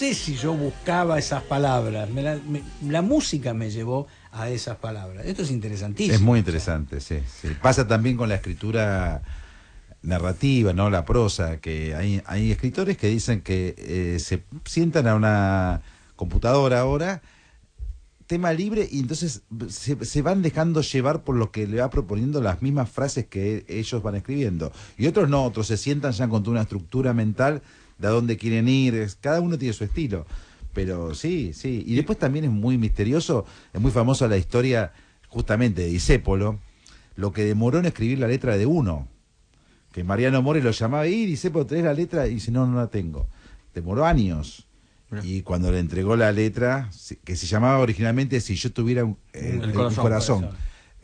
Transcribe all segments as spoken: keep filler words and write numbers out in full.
sé si yo buscaba esas palabras, me la, me, la música me llevó a esas palabras. Esto es interesantísimo. Es muy interesante, sí, sí. Pasa también con la escritura narrativa, ¿no? La prosa, que hay, hay escritores que dicen que eh, se sientan a una computadora ahora, tema libre, y entonces se, se van dejando llevar por lo que le va proponiendo las mismas frases que ellos van escribiendo. Y otros no, otros se sientan ya con toda una estructura mental de a dónde quieren ir, cada uno tiene su estilo. Pero sí, sí. Y después también es muy misterioso, es muy famosa la historia justamente de Discépolo, lo que demoró en escribir la letra de uno. Que Mariano Mores lo llamaba, y Discépolo, ¿tenés la letra? Y dice, no, no la tengo. Demoró años. Y cuando le entregó la letra, que se llamaba originalmente Si yo tuviera un, eh, el corazón, un corazón, corazón.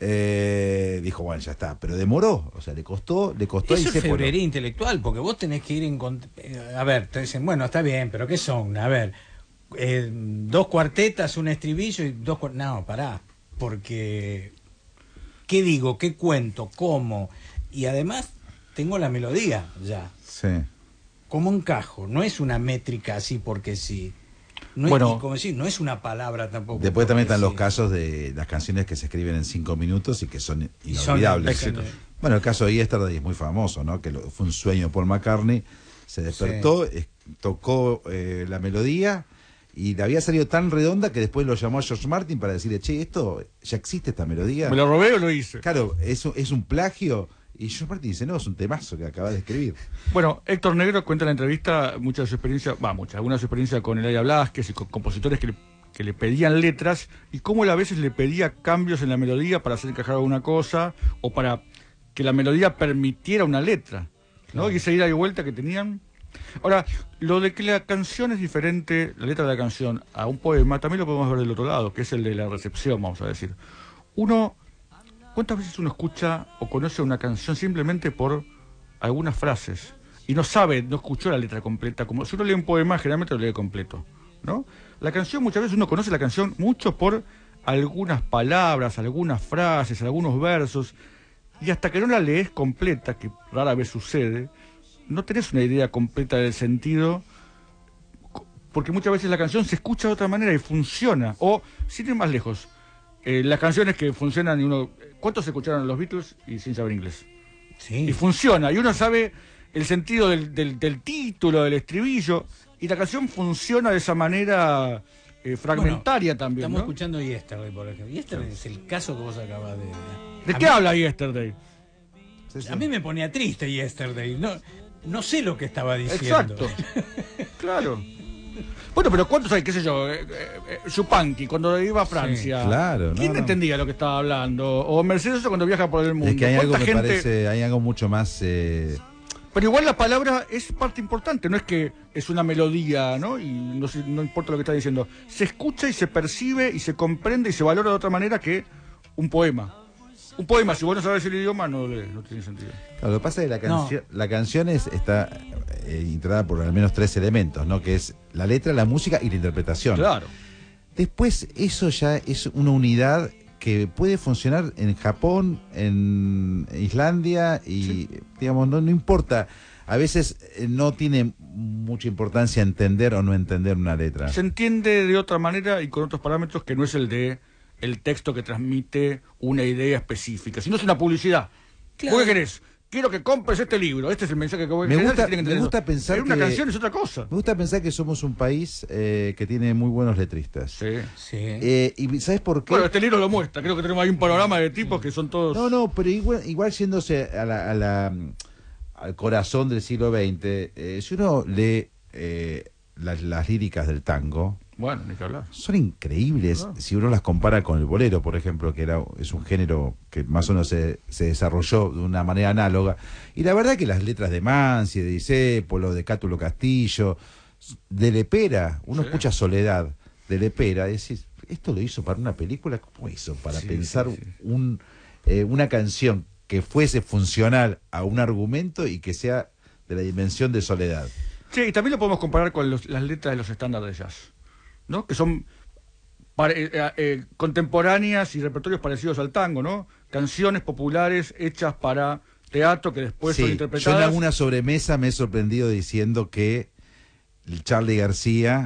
Eh, dijo, bueno, ya está. Pero demoró, o sea, le costó, le costó. Eso es febrería intelectual, porque vos tenés que ir en... A ver, te dicen, bueno, está bien, pero ¿qué son? A ver, eh, dos cuartetas, un estribillo y dos... No, pará, porque... ¿Qué digo? ¿Qué cuento? ¿Cómo? Y además tengo la melodía ya. Sí. ¿Cómo encajo? No es una métrica así porque sí. No bueno, es, como decir, no es una palabra tampoco. Después también están sí. los casos de las canciones que se escriben en cinco minutos y que son inolvidables. Son bueno, el caso de Yesterday es muy famoso, ¿no? Que lo, fue un sueño de Paul McCartney, se despertó, sí. es, tocó eh, la melodía y le había salido tan redonda que después lo llamó a George Martin para decirle, che, esto ya existe esta melodía. ¿Me lo robé o lo hice? Claro, es, es un plagio. Y George Martin dice, no, es un temazo que acaba de escribir. Bueno, Héctor Negro cuenta en la entrevista muchas de su experiencia, va, muchas, algunas de su experiencia con Eladia Blasquez y con compositores que le, que le pedían letras y cómo él a veces le pedía cambios en la melodía para hacer encajar alguna cosa o para que la melodía permitiera una letra, ¿no? Claro. Y esa ida y vuelta que tenían. Ahora, lo de que la canción es diferente, la letra de la canción, a un poema, también lo podemos ver del otro lado, que es el de la recepción, vamos a decir. Uno... ¿Cuántas veces uno escucha o conoce una canción simplemente por algunas frases y no sabe, no escuchó la letra completa? Como si uno lee un poema, generalmente lo lee completo, ¿no? La canción, muchas veces uno conoce la canción mucho por algunas palabras, algunas frases, algunos versos, y hasta que no la lees completa, que rara vez sucede, no tenés una idea completa del sentido, porque muchas veces la canción se escucha de otra manera y funciona, o, sin ir más lejos, Eh, las canciones que funcionan y uno... ¿Cuántos escucharon a los Beatles y sin saber inglés? Sí. Y funciona, y uno sabe el sentido del, del, del título, del estribillo, y la canción funciona de esa manera eh, fragmentaria bueno, también, estamos ¿no? escuchando Yesterday, por ejemplo. Yesterday es el caso que vos acabas de... ¿De a qué mí, habla Yesterday? Sí, sí. A mí me ponía triste Yesterday, no, no sé lo que estaba diciendo. Exacto, claro. Bueno, pero ¿cuántos hay, qué sé yo, eh, eh, Yupanqui, cuando iba a Francia? Sí, claro. ¿Quién no, no. entendía lo que estaba hablando? O Mercedes cuando viaja por el mundo. Es que hay algo, me gente... parece, hay algo mucho más... Eh... Pero igual la palabra es parte importante, no es que es una melodía, ¿no? Y no, no importa lo que está diciendo. Se escucha y se percibe y se comprende y se valora de otra manera que un poema. Un poema, si vos no sabes el idioma, no, no tiene sentido. Claro, lo que pasa es que la canción, no. la canción es, está eh, integrada por al menos tres elementos, ¿no? Que es la letra, la música y la interpretación. Claro. Después, eso ya es una unidad que puede funcionar en Japón, en Islandia, y sí. digamos, no, no importa. A veces eh, no tiene mucha importancia entender o no entender una letra. Se entiende de otra manera y con otros parámetros que no es el de el texto que transmite una idea específica, sino es una publicidad. Claro. ¿Vos qué querés? Quiero que compres este libro. Este es el mensaje que voy a me gusta, que me gusta pensar Pero una que, canción es otra cosa. Me gusta pensar que somos un país eh, que tiene muy buenos letristas. Sí. sí. Eh, ¿Y sabes por qué? Bueno, este libro lo muestra. Creo que tenemos ahí un panorama de tipos que son todos... No, no, pero igual, igual yéndose a la, a la, al corazón del siglo veinte, eh, si uno lee eh, las, las líricas del tango... Bueno, ni que hablar. Son increíbles, ah. si uno las compara con el bolero, por ejemplo, que era es un género que más o menos se, se desarrolló de una manera análoga. Y la verdad que las letras de Mansi, de Discépolo, de Cátulo Castillo, de Lepera, uno sí. escucha Soledad de Lepera, y decís, ¿esto lo hizo para una película? ¿Cómo hizo para sí, pensar sí, sí. Un, eh, una canción que fuese funcional a un argumento y que sea de la dimensión de Soledad? Sí, y también lo podemos comparar con los, las letras de los estándares de jazz, ¿no? Que son pare, eh, eh, contemporáneas y repertorios parecidos al tango, ¿no? Canciones populares hechas para teatro que después sí, son interpretadas. Yo en alguna sobremesa me he sorprendido diciendo que Charly García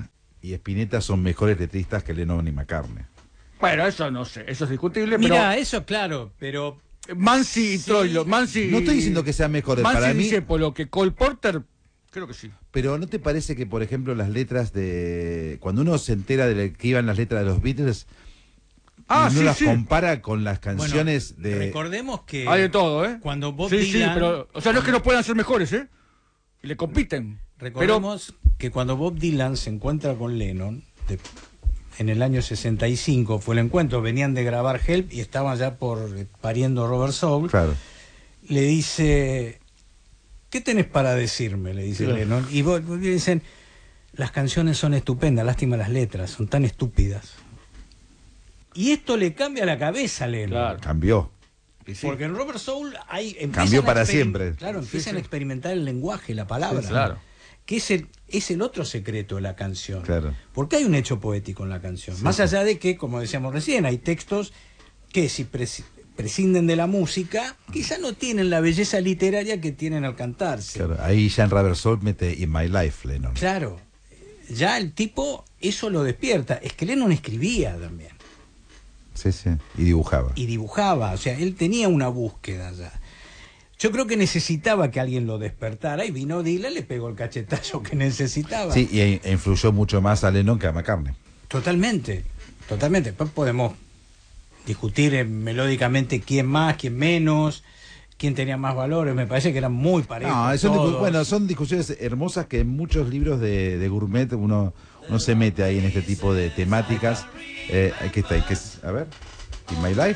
y Spinetta son mejores letristas que Lennon y McCartney. Bueno, eso no sé, eso es discutible, Mira, pero eso claro, pero Mansi y Sí. Troilo, Mansi No estoy diciendo que sean mejores, Mansi para mí, dice por lo que Cole Porter, creo que sí. pero ¿no te parece que, por ejemplo, las letras de... Cuando uno se entera de lo que iban las letras de los Beatles, Ah, y uno sí, las sí. compara con las bueno, canciones de... recordemos que Hay de todo, ¿eh? cuando Bob sí, Dylan, sí, pero, o sea, no es que no puedan ser mejores, ¿eh? Y le compiten. recordemos que cuando Bob Dylan se encuentra con Lennon de- en el año sesenta y cinco fue el encuentro, venían de grabar Help y estaban ya por eh, pariendo Robert Soul. Claro. Le dice, ¿qué tenés para decirme? Le dice Claro. Lennon. Y vos, vos dicen, las canciones son estupendas, lástima las letras, son tan estúpidas. Y esto le cambia la cabeza a Lennon. Claro. Cambió. Y sí. Porque en Robert Soul hay, empiezan Cambió a para experim- siempre. Claro, Sí, empiezan sí. a experimentar el lenguaje, la palabra. Sí, claro. Que es el, es el otro secreto de la canción. Claro. Porque hay un hecho poético en la canción. Sí, Más sí. allá de que, como decíamos recién, hay textos que si presi- prescinden de la música, quizá no tienen la belleza literaria que tienen al cantarse. Claro. Ahí Jan Robert Soul mete In My Life, Lennon. Claro. Ya el tipo eso lo despierta. Es que Lennon escribía también. Sí, sí. Y dibujaba. Y dibujaba. O sea, él tenía una búsqueda ya. Yo creo que necesitaba que alguien lo despertara y vino Dylan, le pegó el cachetazo que necesitaba. Sí, y e e influyó mucho más a Lennon que a McCartney. Totalmente, totalmente. Después podemos discutir eh, melódicamente quién más, quién menos, quién tenía más valores. Me parece que eran muy parejos. No, son, todos. discu- bueno, son discusiones hermosas que en muchos libros de, de gourmet uno, uno se mete ahí en este tipo de temáticas. Eh, aquí está, hay que, a ver, In My Life.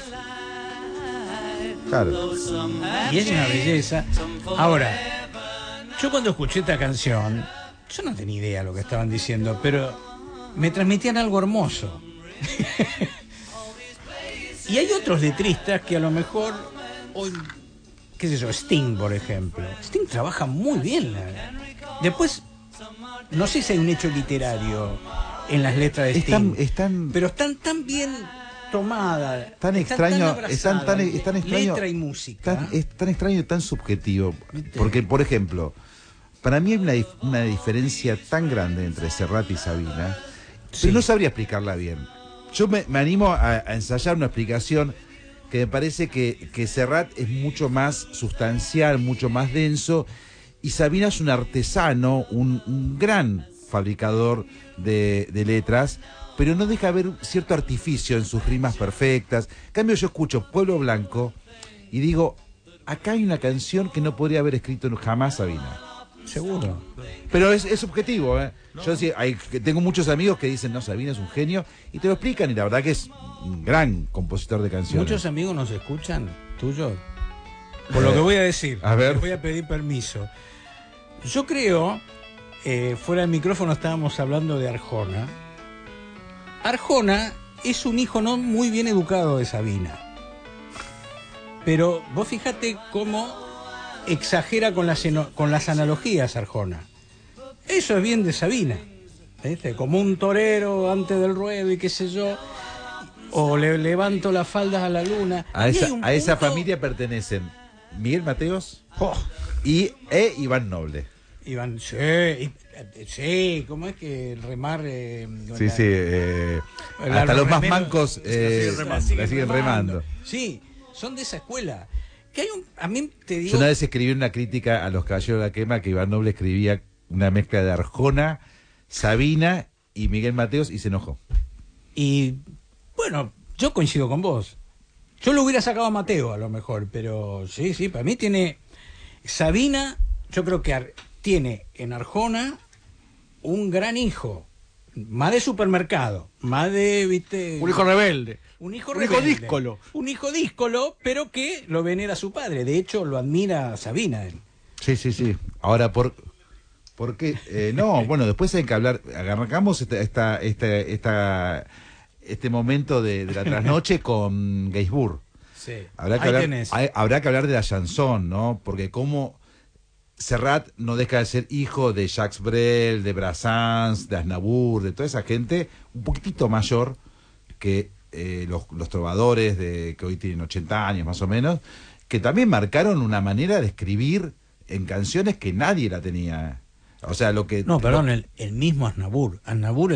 Claro. Y es una belleza. Ahora, yo cuando escuché esta canción, yo no tenía idea de lo que estaban diciendo, pero me transmitían algo hermoso. Y hay otros letristas que a lo mejor hoy, qué sé yo, Sting, por ejemplo. Sting trabaja muy bien. la- Después, no sé si hay un hecho literario en las letras de Sting, Están, están, pero están tan bien tomadas, tan están extraño, abrazadas, están tan, es tan extraño, letra y música. tan, es tan extraño y tan subjetivo. ¿Viste? Porque, por ejemplo, para mí hay una, dif- una diferencia tan grande entre Serrat y Sabina, Sí. pero no sabría explicarla bien. Yo me, me animo a, a ensayar una explicación que me parece que, que Serrat es mucho más sustancial, mucho más denso, y Sabina es un artesano, un, un gran fabricador de, de letras, pero no deja ver cierto artificio en sus rimas perfectas. En cambio, yo escucho Pueblo Blanco y digo, acá hay una canción que no podría haber escrito jamás Sabina. Seguro. Pero es, es subjetivo, ¿eh? Yo sí, hay, que tengo muchos amigos que dicen, no, Sabina es un genio, y te lo explican, y la verdad que es un gran compositor de canciones. Muchos amigos nos escuchan, tuyos. Por lo que voy a decir, A ver. les voy a pedir permiso. Yo creo, eh, fuera del micrófono estábamos hablando de Arjona. Arjona es un hijo no muy bien educado de Sabina. Pero vos fíjate cómo exagera con las, eno- con las analogías Arjona. Eso es bien de Sabina. ¿Viste? Como un torero antes del ruedo y qué sé yo. O le levanto las faldas a la luna. A Y esa, hay un a esa punto- familia pertenecen Miguel Mateos ¡Oh! y e Iván Noble. Iván, sí, y- sí, ¿cómo es que el remar? eh, Sí, la- sí. eh, la- hasta los más remeros- mancos eh, la siguen la siguen remando. Sí, son de esa escuela. Que hay un, a mí te digo, Yo una vez escribí una crítica a los Caballeros de la Quema que Iván Noble escribía una mezcla de Arjona, Sabina y Miguel Mateos y se enojó. y bueno, yo coincido con vos. Yo lo hubiera sacado a Mateo a lo mejor, pero sí, sí, para mí tiene Sabina, yo creo que Ar- tiene en Arjona un gran hijo, más de supermercado, más de, viste, Un hijo rebelde. Un hijo Un hijo rebelde. díscolo. Un hijo díscolo, pero que lo venera a su padre. De hecho, lo admira a Sabina. él. Sí, sí, sí. Ahora, ¿por, por qué? Eh, no, bueno, después hay que hablar. Arrancamos esta, esta, esta, esta- este momento de, de la trasnoche con Gainsbourg. Sí. Habrá que, Ahí hablar, tenés. hay- habrá que hablar de la chanson, ¿no? Porque como Serrat no deja de ser hijo de Jacques Brel, de Brassens, de Aznavour, de toda esa gente un poquitito mayor que eh, los, los trovadores de, que hoy tienen ochenta años más o menos, que también marcaron una manera de escribir en canciones que nadie la tenía. O sea, lo que... No, lo- perdón, el, el mismo Aznavour. Aznavour